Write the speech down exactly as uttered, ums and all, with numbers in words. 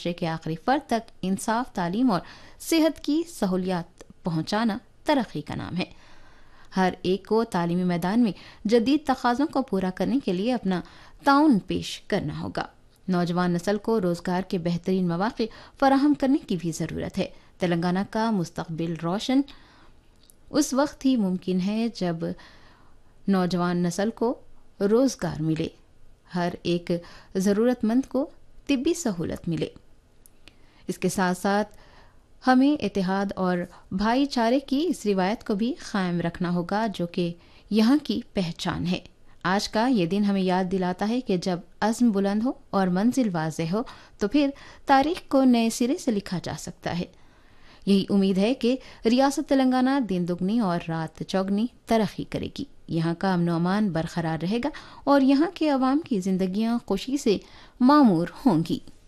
معاشرے کے آخری فرد تک انصاف، تعلیم اور صحت کی سہولیات پہنچانا ترقی کا نام ہے۔ ہر ایک کو تعلیمی میدان میں جدید تقاضوں کو پورا کرنے کے لیے اپنا تعاون پیش کرنا ہوگا۔ نوجوان نسل کو روزگار کے بہترین مواقع فراہم کرنے کی بھی ضرورت ہے۔ تلنگانہ کا مستقبل روشن اس وقت ہی ممکن ہے جب نوجوان نسل کو روزگار ملے، ہر ایک ضرورت مند کو طبی سہولت ملے۔ اس کے ساتھ ساتھ ہمیں اتحاد اور بھائی چارے کی اس روایت کو بھی قائم رکھنا ہوگا جو کہ یہاں کی پہچان ہے۔ آج کا یہ دن ہمیں یاد دلاتا ہے کہ جب عزم بلند ہو اور منزل واضح ہو تو پھر تاریخ کو نئے سرے سے لکھا جا سکتا ہے۔ یہی امید ہے کہ ریاست تلنگانہ دن دگنی اور رات چوگنی ترقی کرے گی، یہاں کا امن و امان برقرار رہے گا اور یہاں کے عوام کی زندگیاں خوشی سے معمور ہوں گی۔